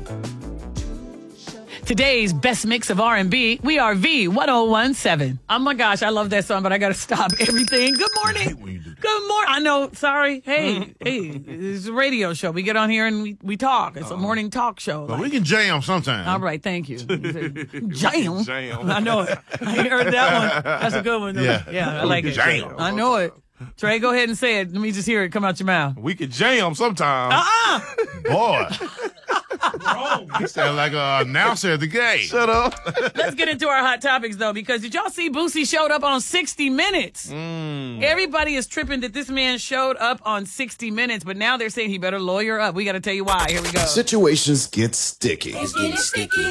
Today's best mix of R&B, we are V1017. Oh my gosh, I love that song, but I got to stop everything. Good morning. I hate when you do that. Good morning. I know, sorry. Hey, it's a radio show. We get on here and we talk. It's a morning talk show. But we can jam sometime. All right, thank you. Jam. Jam. I know it. I heard that one. That's a good one. Yeah, I like it. Jam. I know it. Trey, go ahead and say it. Let me just hear it come out your mouth. We could jam sometime. Boy. He sound like an announcer at the game. Shut up. Let's get into our hot topics, though, because did y'all see Boosie showed up on 60 Minutes? Everybody is tripping that this man showed up on 60 Minutes, but now they're saying he better lawyer up. We got to tell you why. Here we go. Situations get sticky. It's getting sticky.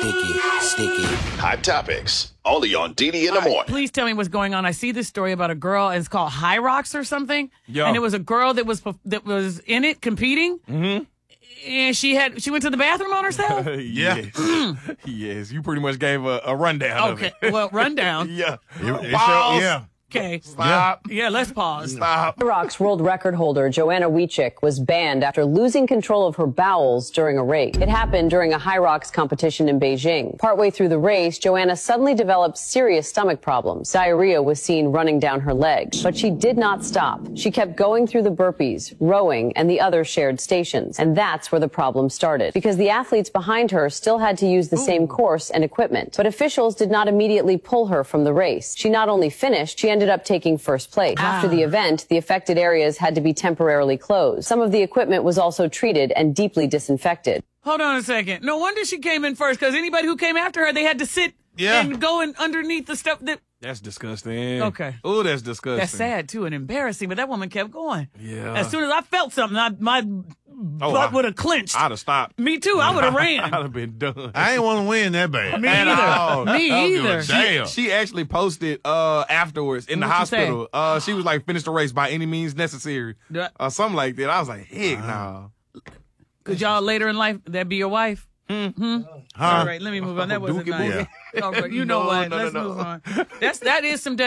Hot topics. Only on DD in the morning. Please tell me what's going on. I see this story about a girl, and it's called High Rocks or something. Yeah. And it was a girl that was in it competing. Mm-hmm. And she went to the bathroom on herself? Yeah. Yes, you pretty much gave a rundown of it. Okay, well, rundown. Yeah. Pause. Yeah. Okay. Stop. Yeah, let's pause. Stop. Rock's world record holder Joanna Wiechik was banned after losing control of her bowels during a race. It happened during a High Rocks competition in Beijing. Partway through the race, Joanna suddenly developed serious stomach problems. Diarrhea was seen running down her legs, but she did not stop. She kept going through the burpees, rowing, and the other shared stations. And that's where the problem started, because the athletes behind her still had to use the same course and equipment. But officials did not immediately pull her from the race. She not only finished, she ended up taking first place. After the event, the affected areas had to be temporarily closed. Some of the equipment was also treated and deeply disinfected. Hold on a second. No wonder she came in first, because anybody who came after her, they had to sit and go in underneath the stuff that... That's disgusting. Okay. Oh, that's disgusting. That's sad, too, and embarrassing, but that woman kept going. Yeah. As soon as I felt something, my butt would have clenched. I'd have stopped. Me, too. I would have ran. I'd have been done. I ain't want to win that bad. Me At all. either. Me I don't give a either. damn. She actually posted afterwards in the What'd she hospital. She was like, finish the race by any means necessary. Yeah. Something like that. I was like, heck no. Could y'all later in life, that be your wife? All right, let me move on. That wasn't Dookie nice. boogie. All right, you know No, what? no, Let's no. move on. That is some